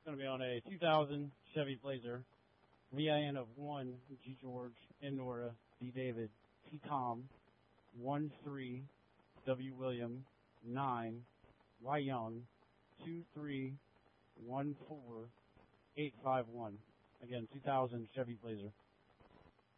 going to be on a 2000 Chevy Blazer. VIN of 1, G George, N Nora, D David, T Tom, 13, W William, 9, Y Young, 2314851. Again, 2000 Chevy Blazer.